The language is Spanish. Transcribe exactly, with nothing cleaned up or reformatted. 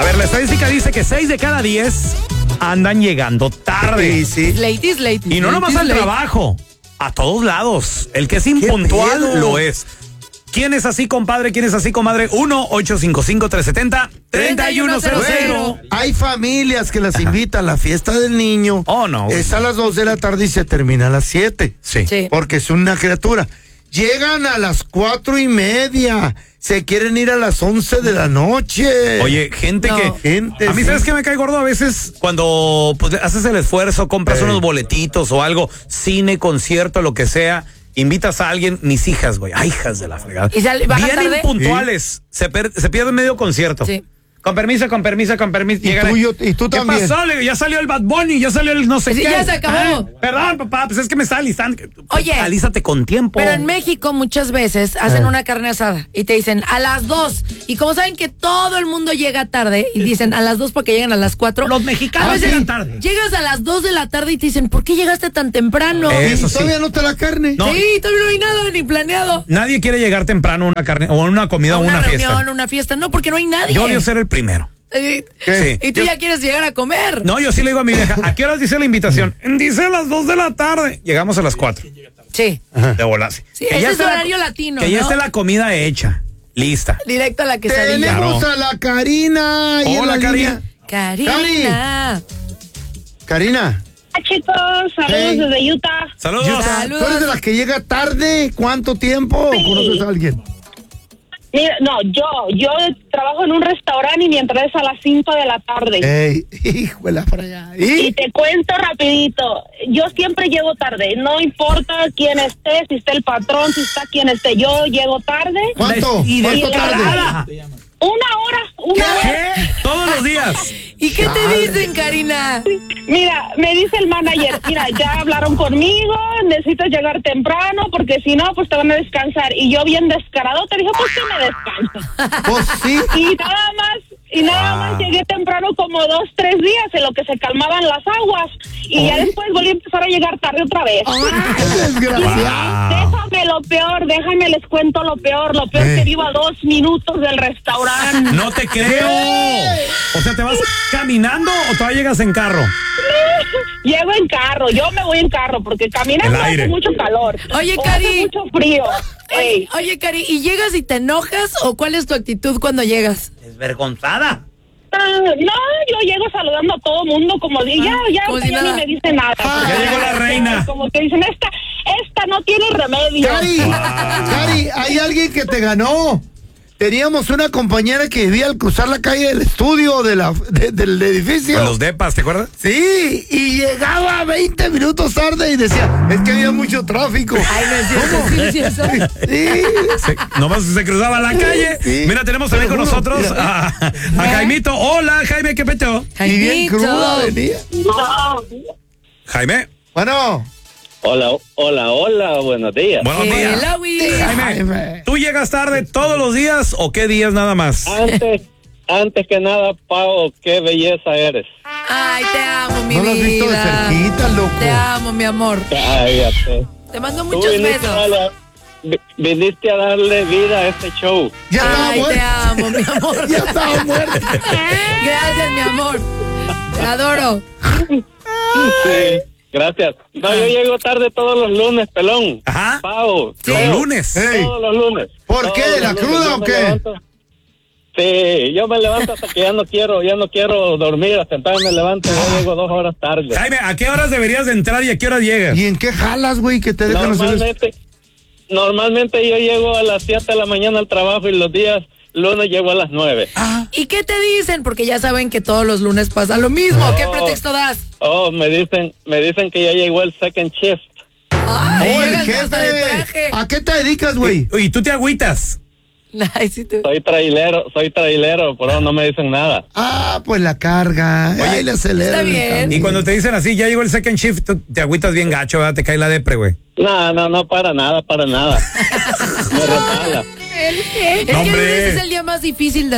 ver, la estadística dice que seis de cada diez andan llegando tarde. Sí, sí. Ladies, ladies. Y no nomás al ladies. trabajo, a todos lados. El que es impuntual lo es. ¿Quién es así, compadre? ¿Quién es así, comadre? uno ocho cinco cinco, tres siete cero, tres uno cero cero. Hay familias que las invitan a la fiesta del niño. Oh, no, güey. Es a las dos de la tarde y se termina a las siete. Sí. Sí. Porque es una criatura. Llegan a las cuatro y media. Se quieren ir a las once de la noche. Oye, gente No. que... Gente, A mí, sí. ¿sabes qué me cae gordo? A veces cuando pues, haces el esfuerzo, compras Ey. unos boletitos o algo, cine, concierto, lo que sea, invitas a alguien, mis hijas, güey, ay, hijas de la fregada. ¿Y sal- bajan Bien tarde? impuntuales, se, per- se pierde medio concierto. Sí. Con permiso, con permiso, con permiso. Y Llegan tú, ahí, yo- y tú ¿qué también. pasó? Le digo, ya salió el Bad Bunny, ya salió el no sé Sí, qué. ya se acabó. Ah, perdón, papá, pues es que me estaba alistando. Oye. Alízate con tiempo. Pero en México muchas veces hacen una carne asada y te dicen a las dos. Y como saben que todo el mundo llega tarde y dicen a las dos porque llegan a las cuatro. Los mexicanos a veces llegan tarde. Llegas a las dos de la tarde y te dicen, ¿por qué llegaste tan temprano? Eh, ¿Y Eso sí. todavía no está la carne? No. Sí, todavía no hay nada ni planeado. Nadie quiere llegar temprano a una carne o a una comida o A a una, una reunión, fiesta. una fiesta. No, porque no hay nadie. Yo odio ser el primero. Eh, ¿Qué? Sí. Y tú ya quieres llegar a comer. No, yo sí le digo a mi vieja, ¿a qué horas dice la invitación? Dice a las dos de la tarde. Llegamos a las cuatro. Sí. De volarse. Sí, ese es esté la- horario latino, Que ya ¿no? esté la comida hecha, lista. Directo a la quesadilla. Tenemos Claro. a la Karina. ahí en Hola, la Karina. línea. Karina. Karina. Hola, chicos, saludos Hey. desde Utah. Saludos. Yuta, Saludos. ¿tú eres de las que llega tarde? ¿Cuánto tiempo? Sí. ¿Conoces a alguien? Mira, no, yo, yo trabajo en un restaurante y mi entrada es a las cinco de la tarde. Ey, híjole, para allá. Y ¿Y? te cuento rapidito, yo siempre llego tarde, no importa quién esté, si está el patrón, si está quien esté, yo llego tarde. ¿Cuánto? Y de ¿Cuánto tarde? entrada. Una hora, una hora. ¿Qué? Todos los días. ¿Y qué te dicen, Karina? Mira, me dice el manager, mira, ya hablaron conmigo, necesitas llegar temprano porque si no, pues te van a descansar. Y yo bien descarado te dije, pues que me descanso. Pues sí. Y nada más, y nada más llegué temprano como dos, tres días en lo que se calmaban las aguas. Y ya después volví a empezar a llegar tarde otra vez. Desgraciado. Déjame lo peor, déjame les cuento lo peor. Lo peor Eh. que vivo a dos minutos del restaurante. No te creo. O sea, ¿te vas caminando o todavía llegas en carro? Llego en carro, yo me voy en carro porque caminando El aire. hace mucho calor. Oye, o Cari. hace mucho frío. Ey. Oye, Cari, ¿y llegas y te enojas o cuál es tu actitud cuando llegas? Desvergonzada. Ah, no, yo llego saludando a todo mundo como di, ya, ya, como ahorita si ya nada. ni me dice nada. Ya llegó la reina. Como que dicen, esta, esta no tiene remedio. Cari, Cari, hay alguien que te ganó. Teníamos una compañera que vivía al cruzar la calle del estudio de la, de- del edificio. Con los depas, ¿te acuerdas? Sí, y llegaba veinte minutos tarde y decía, es que había mucho tráfico. Ay, no es cierto, sí, sí, eso. Sí. Se, nomás se cruzaba la calle. Sí. Mira, tenemos también Te con lo juro, nosotros mira. a, a Jaimito. Hola, Jaime, ¿qué peteo? Y bien Jaimito. cruda venía. No. Jaime, Bueno, Hola, hola, hola, buenos días. buenos días. Hello, Willy. Jaime, Jaime. ¿tú llegas tarde todos los días o qué días nada más? Antes, antes que nada, Pau, qué belleza eres. Ay, te amo, mi no lo has visto de vida. cerquita, loco. Te amo, mi amor. Cállate. Te mando Tú muchos viniste a, besos. darle, vi- viniste a darle vida a este show. Ya estaba Ay, te muerto. amo, mi amor. Ya estaba muerto. Gracias, mi amor. Te adoro. Sí, gracias. No, yo llego tarde todos los lunes, pelón. Ajá. Pau. Los Leo, lunes. Ey. Todos los lunes. ¿Por Todos qué? los ¿La lunes. cruda Yo o me qué? levanto- Sí, yo me levanto hasta que ya no quiero, ya no quiero dormir, hasta entonces me levanto, yo llego dos horas tarde. Jaime, ¿a qué horas deberías de entrar y a qué horas llegas? ¿Y en qué jalas, güey, que te dejan hacer eso? Normalmente, normalmente yo llego a las siete de la mañana al trabajo y los días lunes llego a las nueve. ¿Y qué te dicen? Porque ya saben que todos los lunes pasa lo mismo. ¿Qué No. pretexto das? Oh, me dicen, me dicen que ya llegó el second shift. Ay, ¡Oh, el llegas hasta de jefe! traje. ¿A qué te dedicas, güey? ¿Y tú te agüitas? Ay, sí, tú. Soy trailero, soy trailero, pero no me dicen nada. Ah, pues la carga. Oye, le acelera. está bien. Y cuando te dicen así, ya llegó el second shift, tú te agüitas bien gacho, ¿verdad? Te cae la depre, güey. No, no, no, para nada, para nada. Me resbala. Es que No, el hombre. lunes es el día más difícil de